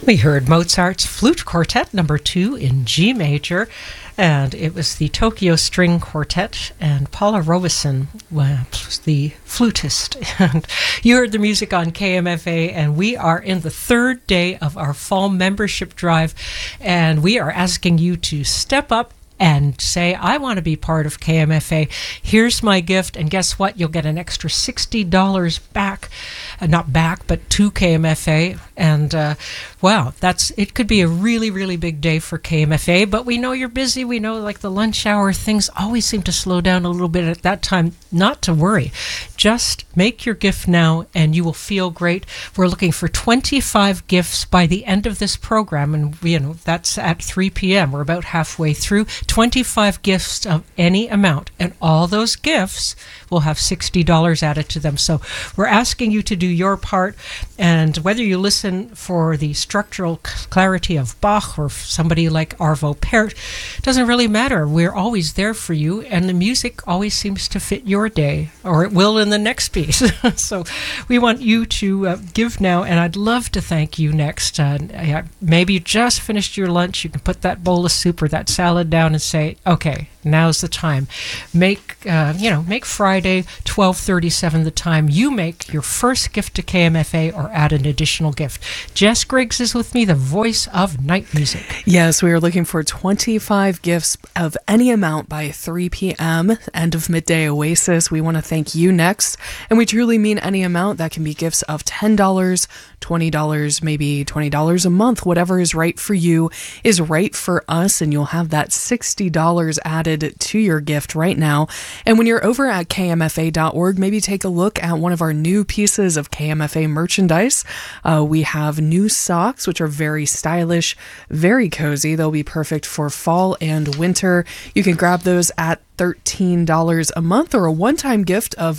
We heard Mozart's Flute Quartet number 2 in G major, and it was the Tokyo String Quartet, and Paula Robeson was the flutist. And you heard the music on KMFA, and we are in the third day of our fall membership drive, and we are asking you to step up and say, I want to be part of KMFA. Here's my gift. And guess what? You'll get an extra $60 back. Not back, but to KMFA. And wow, it could be a really, really big day for KMFA. But we know you're busy. We know like the lunch hour, things always seem to slow down a little bit at that time. Not to worry. Just make your gift now and you will feel great. We're looking for 25 gifts by the end of this program. And that's at 3 p.m. We're about halfway through. 25 gifts of any amount, and all those gifts will have $60 added to them. So we're asking you to do your part, and whether you listen for the structural clarity of Bach or somebody like Arvo Pärt, doesn't really matter. We're always there for you, and the music always seems to fit your day, or it will in the next piece. So we want you to give now, and I'd love to thank you next. Maybe you just finished your lunch. You can put that bowl of soup or that salad down and say, okay, now's the time. Make Friday 12:37 the time you make your first gift to KMFA or add an additional gift. Jess Griggs is with me, the voice of night music. Yes, we are looking for 25 gifts of any amount by 3 p.m. End of midday Oasis. We want to thank you next, and we truly mean any amount. That can be gifts of $10, $20, maybe $20 a month. Whatever is right for you is right for us, and you'll have that $60 added to your gift right now. And when you're over at kmfa.org, maybe take a look at one of our new pieces of KMFA merchandise. We have new socks, which are very stylish, very cozy. They'll be perfect for fall and winter. You can grab those at $13 a month, or a one-time gift of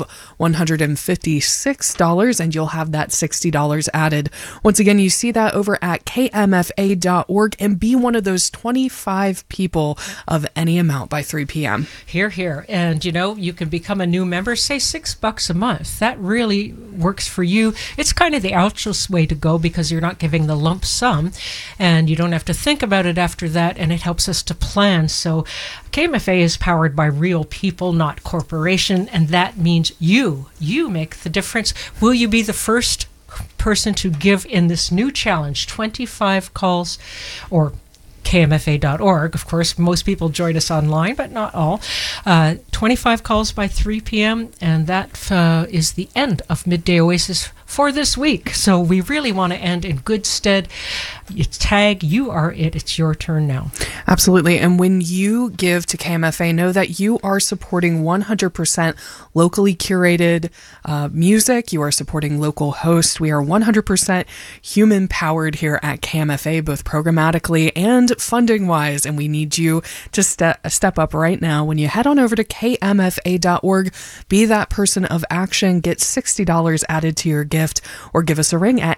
$156, and you'll have that $60 added. Once again, you see that over at kmfa.org, and be one of those 25 people of any amount by 3 p.m. Hear, hear. And you can become a new member, say $6 a month. That really works for you. It's kind of the altruist way to go, because you're not giving the lump sum and you don't have to think about it after that, and it helps us to plan. So KMFA is powered by real people, not corporation, and that means you make the difference. Will you be the first person to give in this new challenge? 25 calls, or kmfa.org. Of course, most people join us online, but not all. 25 calls by 3 p.m., and that is the end of Midday Oasis for this week. So we really want to end in good stead. It's tag, you are it. It's your turn now. Absolutely. And when you give to KMFA, know that you are supporting 100% locally curated music. You are supporting local hosts. We are 100% human powered here at KMFA, both programmatically and funding wise. And we need you to step up right now. When you head on over to kmfa.org, be that person of action, get $60 added to your gift, or give us a ring at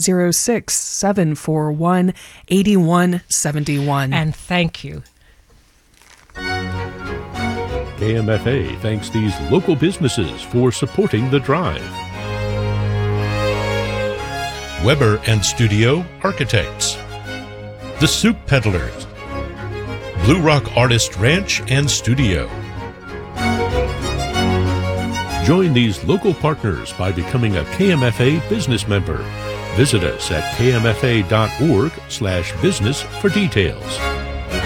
806-741-8171. And thank you. KMFA thanks these local businesses for supporting the drive. Weber and Studio Architects, The Soup Peddlers, Blue Rock Artist Ranch and Studio. Join these local partners by becoming a KMFA business member. Visit us at kmfa.org/business for details.